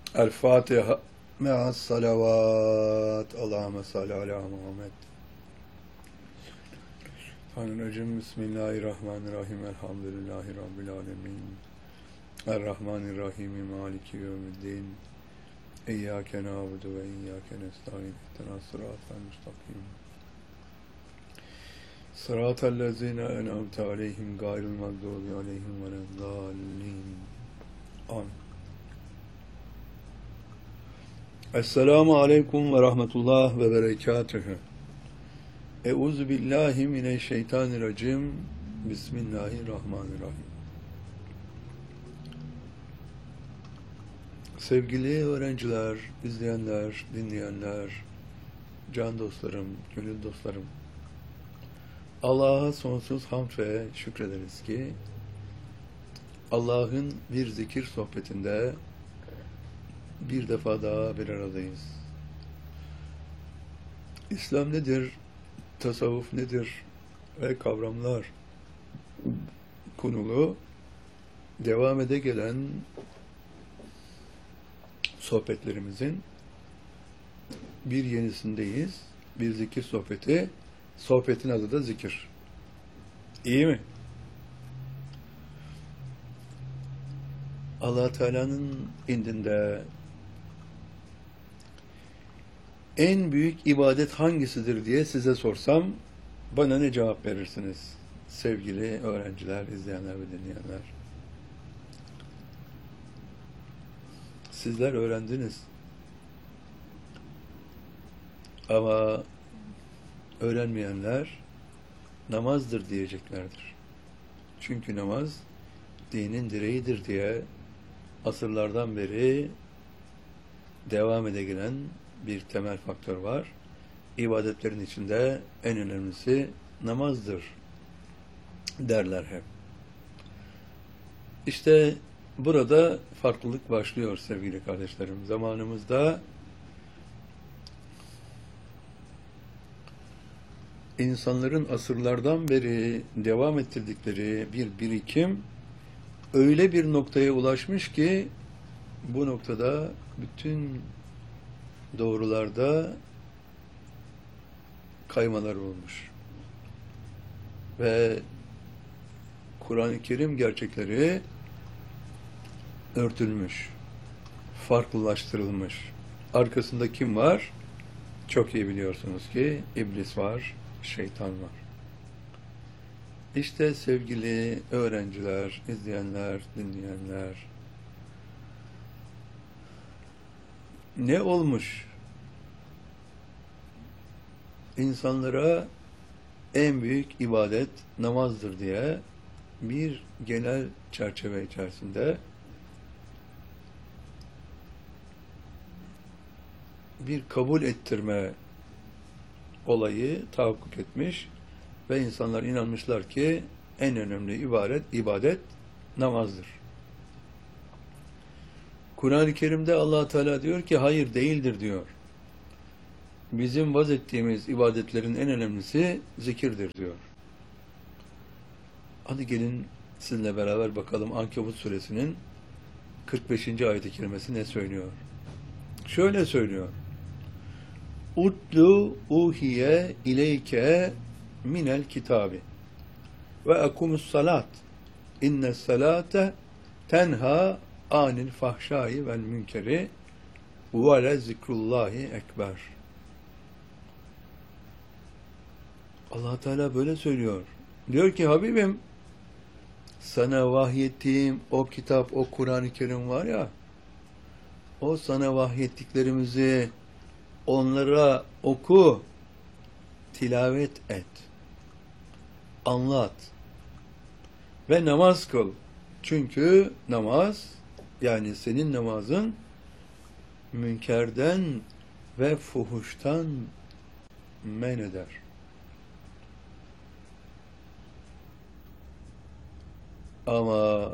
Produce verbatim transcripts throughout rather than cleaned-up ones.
El Fatiha me'as salavat. Allahümme salli ala Muhammed. Bismillahirrahmanirrahim. Bismillahirrahmanirrahim. Elhamdülillahi Rabbil alemin. Errahmanirrahim. Maliki yevmiddin. İyyâke nâbudu ve iyyâke nestaîn. İhdinas sıratal müstakim. Sıratallezîne en'amte aleyhim gayril mağdûbi aleyhim veleddâllîn. Amin. Esselamu aleyküm ve rahmetullah ve berekatühü. Euzu billahi mineşşeytanirracim. Bismillahirrahmanirrahim. Sevgili öğrenciler, izleyenler, dinleyenler, can dostlarım, gönül dostlarım, Allah'a sonsuz hamd ve şükrederiz ki Allah'ın bir zikir sohbetinde bir defa daha bir aradayız. İslam nedir? Tasavvuf nedir? Ve kavramlar konulu devam ede gelen sohbetlerimizin bir yenisindeyiz. Bir zikir sohbeti. Sohbetin adı da zikir. İyi mi? Allah Teala'nın indinde en büyük ibadet hangisidir diye size sorsam bana ne cevap verirsiniz? Sevgili öğrenciler, izleyenler ve dinleyenler. Sizler öğrendiniz. Ama öğrenmeyenler namazdır diyeceklerdir. Çünkü namaz dinin direğidir diye asırlardan beri devam ede gelen bir temel faktör var. İbadetlerin içinde en önemlisi namazdır derler hep. İşte burada farklılık başlıyor sevgili kardeşlerim. Zamanımızda insanların asırlardan beri devam ettirdikleri bir birikim öyle bir noktaya ulaşmış ki bu noktada bütün doğrularda kaymalar olmuş. Ve Kur'an-ı Kerim gerçekleri örtülmüş, farklılaştırılmış. Arkasında kim var? Çok iyi biliyorsunuz ki iblis var, şeytan var. İşte sevgili öğrenciler, izleyenler, dinleyenler, ne olmuş? İnsanlara en büyük ibadet namazdır diye bir genel çerçeve içerisinde bir kabul ettirme olayı tahakkuk etmiş ve insanlar inanmışlar ki en önemli ibadet, ibadet namazdır. Kur'an-ı Kerim'de Allah Teala diyor ki hayır değildir diyor. Bizim vaz ettiğimiz ibadetlerin en önemlisi zikirdir diyor. Hadi gelin sizinle beraber bakalım Ankebut suresinin kırk beşinci ayet-i kerimesi ne söylüyor? Şöyle söylüyor. Utlu uhiye ileyke minel kitabi ve akumus salat innes salate tenha anil fahşai vel münkeri ve le zikrullahi ekber. Allah Teala böyle söylüyor. Diyor ki Habibim, sana vahyettiğim o kitap, o Kur'an-ı Kerim var ya, o sana vahyettiklerimizi onlara oku, tilavet et, anlat ve namaz kıl. Çünkü namaz, yani senin namazın münkerden ve fuhuştan men eder. Ama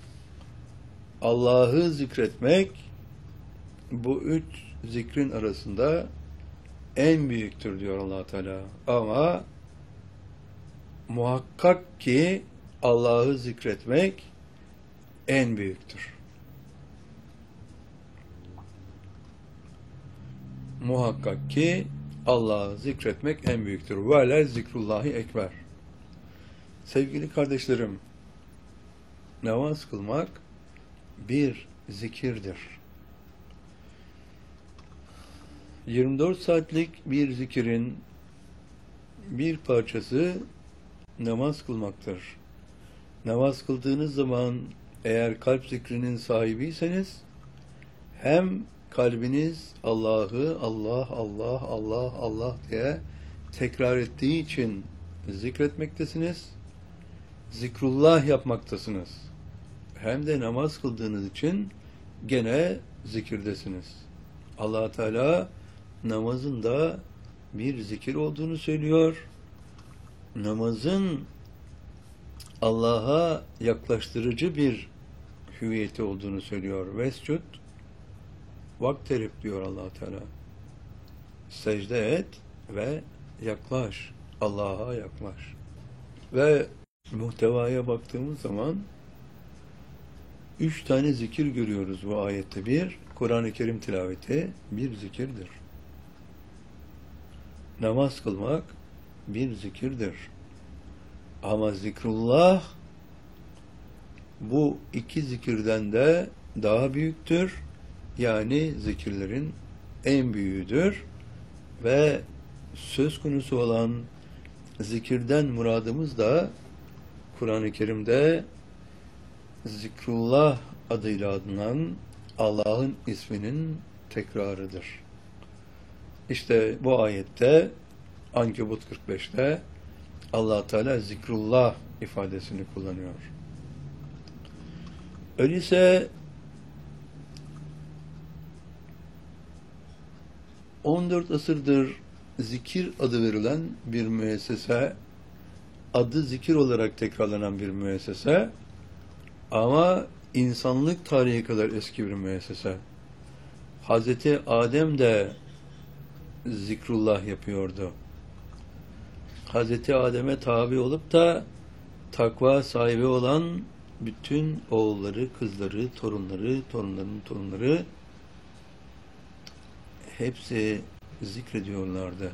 Allah'ı zikretmek bu üç zikrin arasında en büyüktür diyor Allah Teala. Ama muhakkak ki Allah'ı zikretmek en büyüktür. Muhakkak ki Allah'ı zikretmek en büyüktür. Ve ale zikrullahi ekber. Sevgili kardeşlerim, namaz kılmak bir zikirdir. yirmi dört saatlik bir zikirin bir parçası namaz kılmaktır. Namaz kıldığınız zaman eğer kalp zikrinin sahibiyseniz hem kalbiniz Allah'ı Allah, Allah, Allah, Allah diye tekrar ettiği için zikretmektesiniz. Zikrullah yapmaktasınız. Hem de namaz kıldığınız için gene zikirdesiniz. Allah Teala namazın da bir zikir olduğunu söylüyor. Namazın Allah'a yaklaştırıcı bir hüviyeti olduğunu söylüyor. Vescud vakterib diyor Allah Teala. Secde et ve yaklaş. Allah'a yaklaş. Ve muhtevaya baktığımız zaman üç tane zikir görüyoruz bu ayette. Bir, Kur'an-ı Kerim tilaveti bir zikirdir. Namaz kılmak bir zikirdir. Ama zikrullah bu iki zikirden de daha büyüktür. Yani zikirlerin en büyüğüdür. Ve söz konusu olan zikirden muradımız da Kur'an-ı Kerim'de zikrullah adıyla adlanan Allah'ın isminin tekrarıdır. İşte bu ayette Ankebut kırk beşte Allah Teala zikrullah ifadesini kullanıyor. Öyleyse on dört asırdır zikir adı verilen bir müessese, adı zikir olarak tekrarlanan bir müessese ama insanlık tarihi kadar eski bir müessese. Hazreti Adem de zikrullah yapıyordu. Hazreti Adem'e tabi olup da takva sahibi olan bütün oğulları, kızları, torunları, torunların torunları hepsi zikrediyorlardı.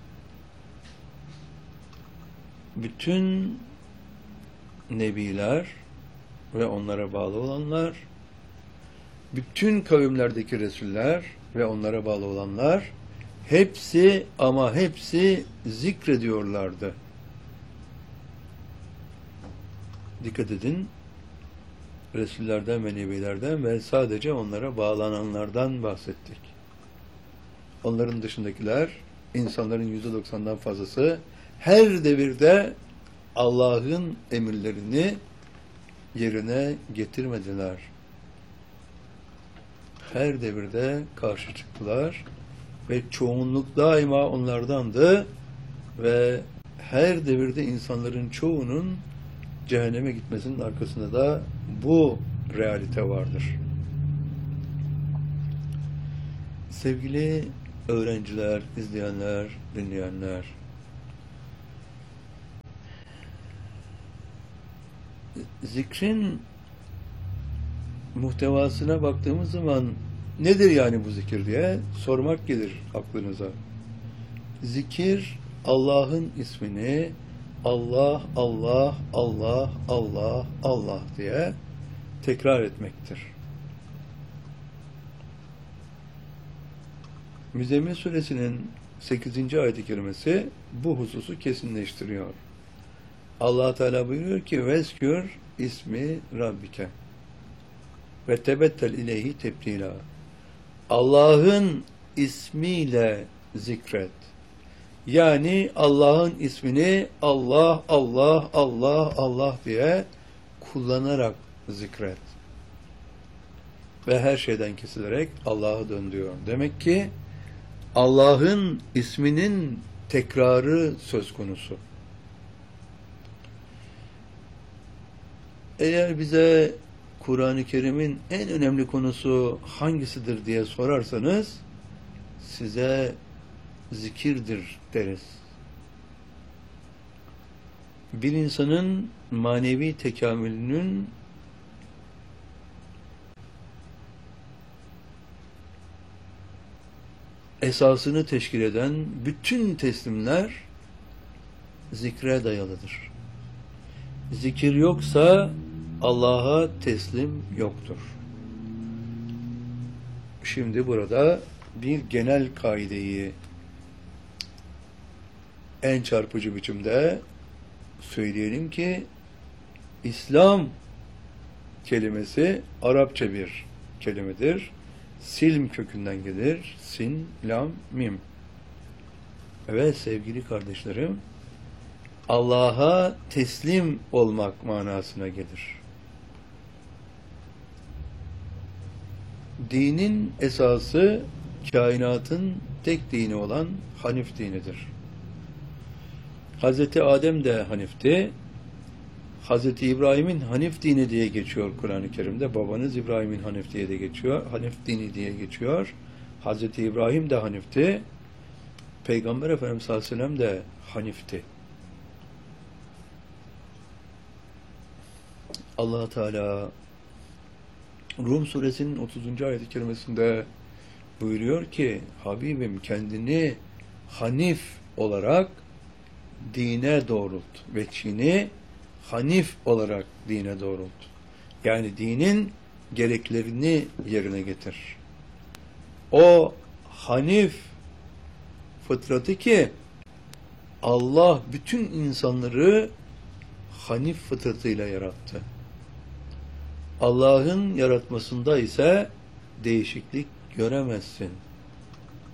Bütün nebiler ve onlara bağlı olanlar, bütün kavimlerdeki resuller ve onlara bağlı olanlar hepsi ama hepsi zikrediyorlardı. Dikkat edin, resullerden ve nebilerden ve sadece onlara bağlananlardan bahsettik. Onların dışındakiler, insanların yüzde doksandan fazlası her devirde Allah'ın emirlerini yerine getirmediler. Her devirde karşı çıktılar ve çoğunluk daima onlardandı ve her devirde insanların çoğunun cehenneme gitmesinin arkasında da bu realite vardır. Sevgili öğrenciler, izleyenler, dinleyenler, zikrin muhtevasına baktığımız zaman nedir yani bu zikir diye sormak gelir aklınıza. Zikir, Allah'ın ismini Allah, Allah, Allah, Allah, Allah diye tekrar etmektir. Müzzemmil Suresinin sekizinci ayet-i kerimesi bu hususu kesinleştiriyor. Allah Teala buyuruyor ki vezkür ismi Rabbike ve tebettel ileyhi tebdila. Allah'ın ismiyle zikret. Yani Allah'ın ismini Allah, Allah, Allah, Allah diye kullanarak zikret. Ve her şeyden kesilerek Allah'a dön diyor. Demek ki Allah'ın isminin tekrarı söz konusu. Eğer bize Kur'an-ı Kerim'in en önemli konusu hangisidir diye sorarsanız size zikirdir deriz. Bir insanın manevi tekamülünün esasını teşkil eden bütün teslimler zikre dayalıdır. Zikir yoksa Allah'a teslim yoktur. Şimdi burada bir genel kaideyi en çarpıcı biçimde söyleyelim ki İslam kelimesi Arapça bir kelimedir. Silm kökünden gelir. Sin, lam, mim. Evet sevgili kardeşlerim, Allah'a teslim olmak manasına gelir. Dinin esası kainatın tek dini olan Hanif dinidir. Hazreti Adem de Hanif'ti. Hazreti İbrahim'in Hanif dini diye geçiyor Kur'an-ı Kerim'de. Babanız İbrahim'in Hanif diye de geçiyor. Hanif dini diye geçiyor. Hazreti İbrahim de Hanif'ti. Peygamber Efendimiz sallallahu aleyhi ve sellem de Hanif'ti. Allah Teala Rum suresinin otuzuncu ayet-i kerimesinde buyuruyor ki Habibim kendini Hanif olarak dine doğrult. Veçhini Hanif olarak dine doğrult. Yani dinin gereklerini yerine getir. O Hanif fıtratı ki Allah bütün insanları Hanif fıtratıyla yarattı. Allah'ın yaratmasında ise değişiklik göremezsin.